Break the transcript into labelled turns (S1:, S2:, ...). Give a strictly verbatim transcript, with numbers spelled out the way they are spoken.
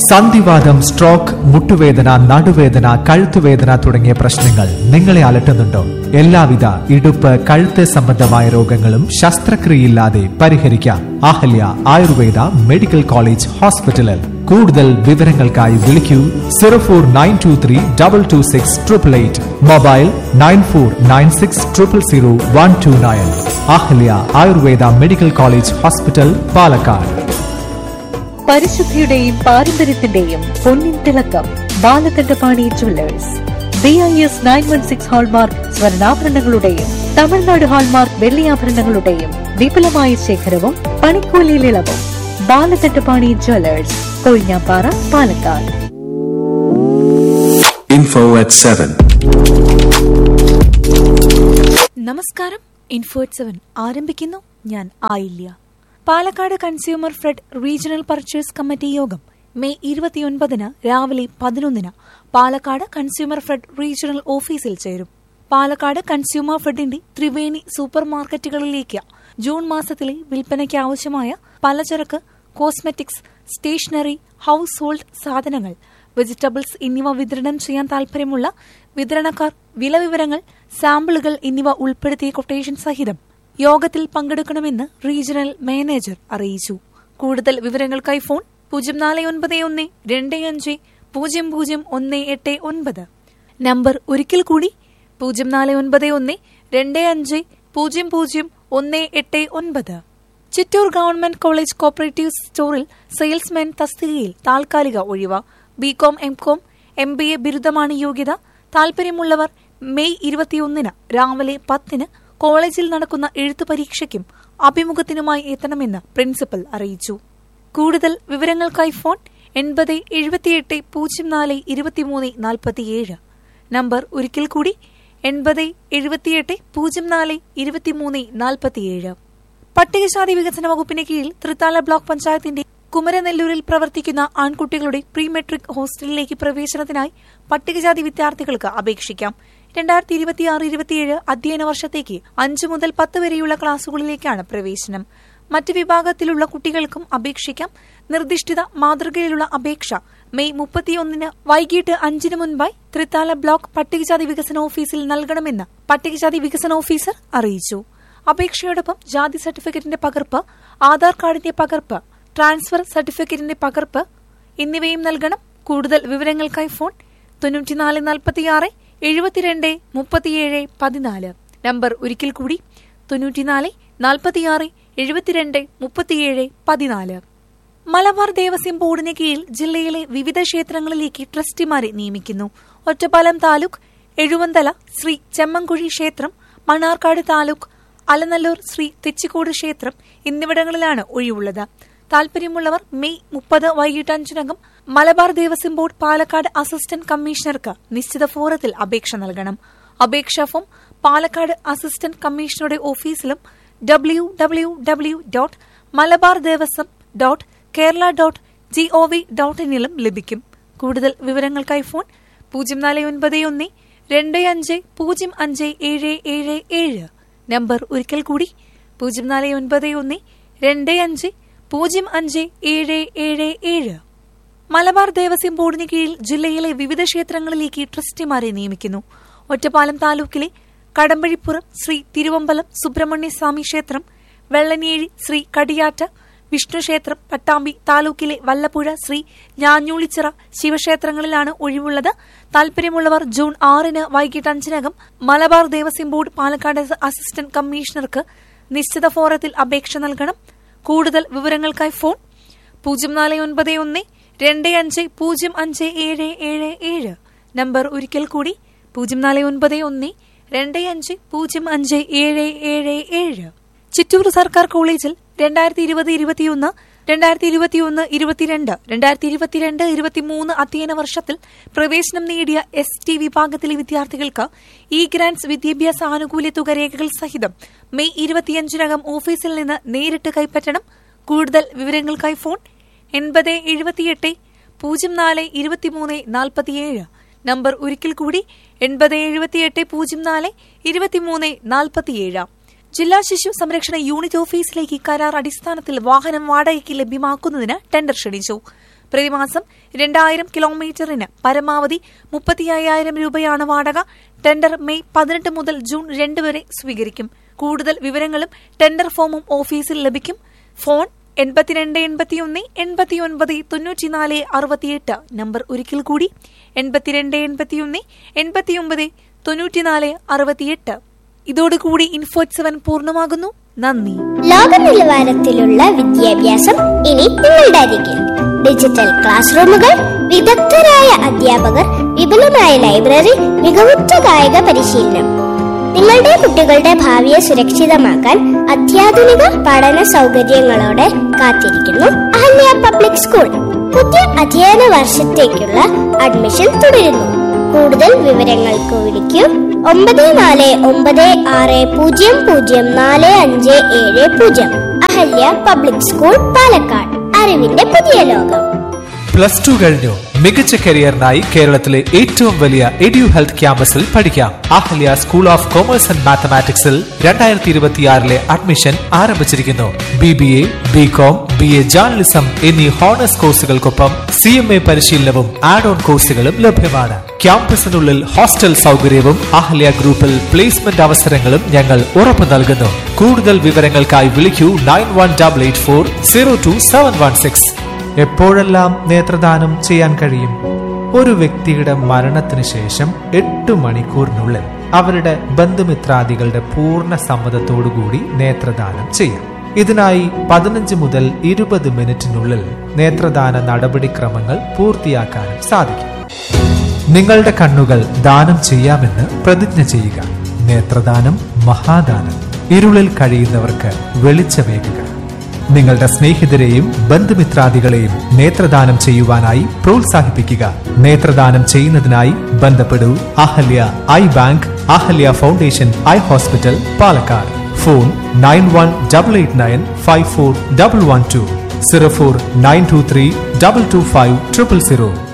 S1: സന്ധിവാതം, stroke, മുട്ടുവേദന, നടുവേദന, കഴുത്തുവേദന തുടങ്ങിയ പ്രശ്നങ്ങൾ നിങ്ങളെ അലട്ടുന്നുണ്ടോ? എല്ലാവിധ ഇടുപ്പ്, കഴുത്ത് സംബന്ധമായ രോഗങ്ങളും ശസ്ത്രക്രിയയില്ലാതെ പരിഹരിക്കാം. അഹല്യ ആയുർവേദ മെഡിക്കൽ കോളേജ് ഹോസ്പിറ്റലിൽ. കൂടുതൽ വിവരങ്ങൾക്കായി വിളിക്കൂ zero four nine to three double two six triple eight. Mobile nine four nine six triple zero one two nine. Ahalya Ayurveda medical college hospital, Palakkad.
S2: പരിശുദ്ധിയുടെയും പാരമ്പര്യത്തിന്റെയും പൊന്നിൻ തിളക്കം Balakandapani jewellers. B I S nine one six hallmark സ്വർണ്ണാഭരണങ്ങളുടെയും Tamil Nadu hallmark വെള്ളിയാഭരണങ്ങളുടെയും വിപുലമായ ശേഖരവും പണിക്കൂലിയിൽ ഇളവും. Balakandapani jewellers, Kozhinjampara, Palakkad.
S3: Info at seven.
S4: നമസ്കാരം. Info at seven ആരംഭിക്കുന്നു. ഞാൻ Ayilya. Palakkad consumer fed regional purchase committee യോഗം മെയ് ഇരുപത്തിയൊൻപതിന് രാവിലെ പതിനൊന്നിന് പാലക്കാട് കൺസ്യൂമർ ഫെഡ് റീജിയണൽ ഓഫീസിൽ ചേരും. Palakkad consumer ഫെഡിന്റെ Triveni super മാർക്കറ്റുകളിലേക്ക് June മാസത്തിലെ വിൽപ്പനയ്ക്ക് ആവശ്യമായ പലചരക്ക്, കോസ്മെറ്റിക്സ്, സ്റ്റേഷനറി, ഹൌസ് ഹോൾഡ് സാധനങ്ങൾ, വെജിറ്റബിൾസ് എന്നിവ വിതരണം ചെയ്യാൻ താൽപര്യമുള്ള വിതരണക്കാർ വില വിവരങ്ങൾ, സാമ്പിളുകൾ എന്നിവ ഉൾപ്പെടുത്തിയ കൊട്ടേഷൻ സഹിതം യോഗത്തിൽ പങ്കെടുക്കണമെന്ന് റീജിയണൽ മാനേജർ അറിയിച്ചു. കൂടുതൽ വിവരങ്ങൾക്കായി ഫോൺ പൂജ്യം നാല് ഒൻപത് ഒന്ന് രണ്ട് അഞ്ച് പൂജ്യം പൂജ്യം ഒന്ന് എട്ട് ഒൻപത്. നമ്പർ ഒരിക്കൽ കൂടി പൂജ്യം നാല് ഒൻപത് ഒന്ന് രണ്ട് അഞ്ച് പൂജ്യം പൂജ്യം ഒന്ന് എട്ട് ഒൻപത്. ചിറ്റൂർ ഗവൺമെന്റ് കോളേജ് കോപ്പറേറ്റീവ് സ്റ്റോറിൽ സെയിൽസ്മാൻ തസ്തികയിൽ താൽക്കാലിക ഒഴിവ്. BCom, M Com, M B A ബിരുദമാണ് യോഗ്യത. താൽപര്യമുള്ളവർ മെയ് ഇരുപത്തിയൊന്നിന് രാവിലെ പത്തിന് കോളേജിൽ നടക്കുന്ന എഴുത്തു പരീക്ഷയ്ക്കും അഭിമുഖത്തിനുമായി എത്തണമെന്ന് പ്രിൻസിപ്പൽ അറിയിച്ചു. കൂടുതൽ വിവരങ്ങൾക്കായി ഫോൺ എൺപത് എഴുപത്തിയെട്ട് പൂജ്യം നാല് ഇരുപത്തിമൂന്ന് നാൽപ്പത്തിയേഴ്. നമ്പർ ഒരിക്കൽ കൂടി എൺപത് എഴുപത്തിയെട്ട് പൂജ്യം നാല് ഇരുപത്തിമൂന്ന് നാൽപ്പത്തിയേഴ്. പട്ടികജാതി വികസന വകുപ്പിന് കീഴിൽ തൃത്താല ബ്ലോക്ക് പഞ്ചായത്തിന്റെ കുമരനെല്ലൂരിൽ പ്രവർത്തിക്കുന്ന ആൺകുട്ടികളുടെ പ്രീ മെട്രിക് ഹോസ്റ്റലിലേക്ക് പ്രവേശനത്തിനായി പട്ടികജാതി വിദ്യാർത്ഥികൾക്ക് അപേക്ഷിക്കാം. രണ്ടായിരത്തി ഇരുപത്തിയാറ് ഇരുപത്തിയേഴ് അധ്യയന വർഷത്തേക്ക് അഞ്ചു മുതൽ പത്ത് വരെയുള്ള ക്ലാസുകളിലേക്കാണ് പ്രവേശനം. മറ്റ് വിഭാഗത്തിലുള്ള കുട്ടികൾക്കും അപേക്ഷിക്കാം. നിർദ്ദിഷ്ട മാതൃകയിലുള്ള അപേക്ഷ മെയ് മുപ്പത്തിയൊന്നിന് വൈകിട്ട് അഞ്ചിന് മുൻപായി തൃത്താല ബ്ലോക്ക് പട്ടികജാതി വികസന ഓഫീസിൽ നൽകണമെന്ന് പട്ടികജാതി വികസന ഓഫീസർ അറിയിച്ചു. അപേക്ഷയോടൊപ്പം ജാതി സർട്ടിഫിക്കറ്റിന്റെ പകർപ്പ്, ആധാർ കാർഡിന്റെ പകർപ്പ്, ട്രാൻസ്ഫർ സർട്ടിഫിക്കറ്റിന്റെ പകർപ്പ് എന്നിവയും നൽകണം. കൂടുതൽ വിവരങ്ങൾക്കായി ഫോൺ തൊണ്ണൂറ്റിനാല് നാൽപ്പത്തിയാറ് എഴുപത്തിരണ്ട് മുപ്പത്തിയേഴ് പതിനാല്. നമ്പർ ഒരിക്കൽ കൂടി തൊണ്ണൂറ്റിനാല് നാൽപ്പത്തിയാറ് എഴുപത്തിരണ്ട് മുപ്പത്തിയേഴ് പതിനാല്. മലബാർ ദേവസ്വം ബോർഡിന് കീഴിൽ ജില്ലയിലെ വിവിധ ക്ഷേത്രങ്ങളിലേക്ക് ട്രസ്റ്റിമാരെ നിയമിക്കുന്നു. ഒറ്റപ്പാലം താലൂക്ക് എഴുവന്തല ശ്രീ ചെമ്മൻകുഴി ക്ഷേത്രം, മണ്ണാർക്കാട് താലൂക്ക് അലനല്ലൂർ ശ്രീ തെച്ചിക്കോട് ക്ഷേത്രം എന്നിവിടങ്ങളിലാണ് ഒഴിവുള്ളത്. താൽപര്യമുള്ളവർ മെയ് മുപ്പത് വൈകിട്ട് അഞ്ചിനകം മലബാർ ദേവസ്വം ബോർഡ് പാലക്കാട് അസിസ്റ്റന്റ് കമ്മീഷണർക്ക് നിശ്ചിത ഫോറത്തിൽ അപേക്ഷ നൽകണം. അപേക്ഷാ ഫോം പാലക്കാട് അസിസ്റ്റന്റ് കമ്മീഷണറുടെ ഓഫീസിലും W W W dot Malabar Devaswom dot Kerala dot G O V dot ഇനിലും ലഭിക്കും. കൂടുതൽ വിവരങ്ങൾക്കായി ഫോൺ പൂജ്യം നാല് ഒൻപത് ഒന്ന് രണ്ട് അഞ്ച് പൂജ്യം അഞ്ച് ഏഴ് ഏഴ് ഏഴ്. നമ്പർ ഒരിക്കൽ കൂടി പൂജ്യം നാല് ഒൻപത് ഒന്ന് രണ്ട് അഞ്ച് പൂജ്യം അഞ്ച് ഏഴ് ഏഴ് ഏഴ്. മലബാർ ദേവസ്വം ബോർഡിന് കീഴിൽ ജില്ലയിലെ വിവിധ ക്ഷേത്രങ്ങളിലേക്ക് ട്രസ്റ്റിമാരെ നിയമിക്കുന്നു. ഒറ്റപ്പാലം താലൂക്കിലെ കടമ്പഴിപ്പുറം ശ്രീ തിരുവമ്പലം സുബ്രഹ്മണ്യ സ്വാമി ക്ഷേത്രം, വെള്ളനേഴി ശ്രീ കടിയാറ്റ വിഷ്ണുക്ഷേത്രം, പട്ടാമ്പി താലൂക്കിലെ വല്ലപ്പുഴ ശ്രീ ഞാഞ്ഞൂളിച്ചിറ ശിവക്ഷേത്രങ്ങളിലാണ് ഒഴിവുള്ളത്. താൽപര്യമുള്ളവർ ജൂൺ ആറിന് വൈകിട്ട് അഞ്ചിനകം മലബാർ ദേവസ്വം ബോർഡ് പാലക്കാട് അസിസ്റ്റന്റ് കമ്മീഷണർക്ക് നിശ്ചിത ഫോറത്തിൽ അപേക്ഷ നൽകണം. കൂടുതൽ വിവരങ്ങൾക്കായി ഫോൺ പൂജ്യം നാല് ഒൻപത് ഒന്ന് രണ്ട് അഞ്ച് പൂജ്യം അഞ്ച് ഏഴ് ഏഴ് ഏഴ്. നമ്പർ ഒരിക്കൽ കൂടി പൂജ്യം നാല് ഒൻപത് ഒന്ന് രണ്ട് അഞ്ച് പൂജ്യം അഞ്ച് ഏഴ് ഏഴ് ഏഴ്. ചിറ്റൂർ സർക്കാർ കോളേജിൽ രണ്ടായിരത്തി ഇരുപത് ഇരുപത്തിയൊന്ന് രണ്ടായിരത്തി ഇരുപത്തിയൊന്ന് ഇരുപത്തിരണ്ട് രണ്ടായിരത്തി ഇരുപത്തിരണ്ട് ഇരുപത്തിമൂന്ന് അധ്യയന വർഷത്തിൽ പ്രവേശനം നേടിയ എസ് ടി വിഭാഗത്തിലെ വിദ്യാർത്ഥികൾക്ക് ഇ ഗ്രാന്റ്സ് വിദ്യാഭ്യാസ ആനുകൂല്യ തുക രേഖകൾ സഹിതം മെയ് ഇരുപത്തിയഞ്ചിനകം ഓഫീസിൽ നിന്ന് നേരിട്ട് കൈപ്പറ്റണം. കൂടുതൽ വിവരങ്ങൾക്കായി ഫോൺ എൺപത് എഴുപത്തിയെട്ട് പൂജ്യം നാല് ഇരുപത്തിമൂന്ന് നാൽപ്പത്തിയേഴ്. നമ്പർ ഒരിക്കൽ കൂടി എൺപത് എഴുപത്തിയെട്ട് പൂജ്യം നാല് ഇരുപത്തിമൂന്ന് നാൽപ്പത്തിയേഴ്. ജില്ലാ ശിശു സംരക്ഷണ യൂണിറ്റ് ഓഫീസിലേക്ക് കരാർ അടിസ്ഥാനത്തിൽ വാഹനം വാടകയ്ക്ക് ലഭ്യമാക്കുന്നതിന് ടെൻഡർ ക്ഷണിച്ചു. പ്രതിമാസം രണ്ടായിരം കിലോമീറ്ററിന് പരമാവധി മുപ്പത്തി അയ്യായിരം രൂപയാണ് വാടക. ടെൻഡർ മെയ് പതിനെട്ട് മുതൽ ജൂൺ രണ്ട് വരെ സ്വീകരിക്കും. കൂടുതൽ വിവരങ്ങളും ടെൻഡർ ഫോമും ഓഫീസിൽ ലഭിക്കും. ഫോൺ എൺപത്തിരണ്ട് എൺപത്തിയൊന്ന് എൺപത്തിയൊൻപത് തൊണ്ണൂറ്റിനാല് അറുപത്തിയെട്ട്. നമ്പർ ഒരിക്കൽ കൂടി എൺപത്തിരണ്ട് എൺപത്തിയൊന്ന് എൺപത്തിയൊമ്പത് തൊണ്ണൂറ്റിനാല് അറുപത്തിയെട്ട്. ഇതോടുകൂടി ഇൻഫോറ്റ് സെവൻ പൂർണ്ണമാകുന്നു. നന്ദി.
S3: ലോക നിലവാരത്തിലുള്ള വിദ്യാഭ്യാസം ഇനി നിങ്ങളുടെ അരികിൽ. ഡിജിറ്റൽ ക്ലാസ് റൂമുകൾ, വിദഗ്ധരായ അധ്യാപകർ, വിപുലമായ ലൈബ്രറി, മികവുറ്റ കായിക പരിശീലനം. നിങ്ങളുടെ കുട്ടികളുടെ ഭാവിയെ സുരക്ഷിതമാക്കാൻ അത്യാധുനിക പഠന സൗകര്യങ്ങളോടെ കാത്തിരിക്കുന്നു അഹല്യ പബ്ലിക് സ്കൂൾ. പുതിയ അധ്യയന വർഷത്തേക്കുള്ള അഡ്മിഷൻ തുടരുന്നു. കൂടുതൽ വിവരങ്ങൾക്ക് വിളിക്കൂ ഒമ്പത് നാല് ഒമ്പത് ആറ് പൂജ്യം പൂജ്യം നാല് അഞ്ച് ഏഴ് പൂജ്യം. Ahalya public school, Palakkad. അറിവിന്റെ പുതിയ ലോകം.
S1: പ്ലസ് ടു കഴിഞ്ഞു മികച്ച കരിയറിനായി കേരളത്തിലെ ഏറ്റവും വലിയ എഡ്യു ഹെൽത്ത് ക്യാമ്പസിൽ പഠിക്കാം. Ahalya school of commerce and മാത്തമാറ്റിക്സിൽ രണ്ടായിരത്തി ഇരുപത്തിയാറിലെ അഡ്മിഷൻ ആരംഭിച്ചിരിക്കുന്നു. B B A, B com, B A journalism എന്നീ ഹോണേഴ്സ് കോഴ്സുകൾക്കൊപ്പം സി എം എ പരിശീലനവും ആഡ് ഓൺ കോഴ്സുകളും ലഭ്യമാണ്. ക്യാമ്പസിനുള്ളിൽ ഹോസ്റ്റൽ സൗകര്യവും അഹല്യ ഗ്രൂപ്പിൽ പ്ലേസ്മെന്റ് അവസരങ്ങളും ഞങ്ങൾ ഉറപ്പു നൽകുന്നു. കൂടുതൽ വിവരങ്ങൾക്കായി വിളിക്കൂ nine one double eight four zero to seven one six. എപ്പോഴെല്ലാം നേത്രദാനം ചെയ്യാൻ കഴിയും? ഒരു വ്യക്തിയുടെ മരണത്തിന് ശേഷം എട്ട് മണിക്കൂറിനുള്ളിൽ അവരുടെ ബന്ധുമിത്രാദികളുടെ പൂർണ്ണ സമ്മതത്തോടുകൂടി നേത്രദാനം ചെയ്യാം. ഇതിനായി പതിനഞ്ച് മുതൽ ഇരുപത് മിനിറ്റിനുള്ളിൽ നേത്രദാന നടപടിക്രമങ്ങൾ പൂർത്തിയാക്കാനും സാധിക്കും. നിങ്ങളുടെ കണ്ണുകൾ ദാനം ചെയ്യാമെന്ന് പ്രതിജ്ഞ ചെയ്യുക. നേത്രദാനം മഹാദാനം. ഇരുളിൽ കഴിയുന്നവർക്ക് വെളിച്ചമേകുക. നിങ്ങളുടെ സ്നേഹിതരെയും ബന്ധുമിത്രാദികളെയും നേത്രദാനം ചെയ്യുവാനായി പ്രോത്സാഹിപ്പിക്കുക. നേത്രദാനം ചെയ്യുന്നതിനായി ബന്ധപ്പെടൂ Ahalya I bank, Ahalya foundation eye hospital, Palakkad. Phone nine one double eight nine five four double one two, zero four nine to three double two five triple zero.